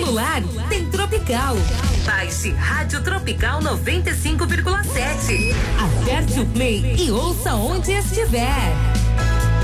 celular, tem Tropical. Baixe Rádio Tropical 95,7. Aperte o play e ouça onde estiver.